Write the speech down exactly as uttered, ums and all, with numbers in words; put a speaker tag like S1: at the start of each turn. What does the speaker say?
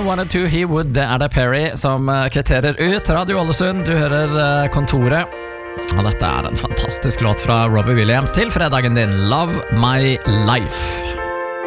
S1: wanted to, he would. Det er det Perry som kvitterer ut. Radio Ålesund, du hører Kontoret. Og dette er en fantastisk låt fra Robbie Williams til fredagen din, Love My Life.